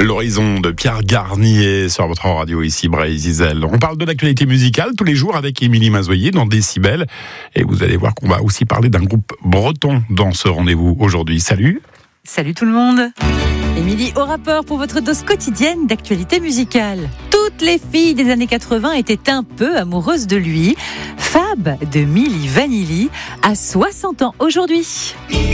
L'horizon de Pierre Garnier sur votre radio ici, Brésil. On parle de l'actualité musicale tous les jours avec Émilie Mazoyer dans Décibel. Et vous allez voir qu'on va aussi parler d'un groupe breton dans ce rendez-vous aujourd'hui. Salut. Salut tout le monde. Émilie au rapport pour votre dose quotidienne d'actualité musicale. Toutes les filles des années 80 étaient un peu amoureuses de lui. Fab de Milli Vanilli a 60 ans aujourd'hui.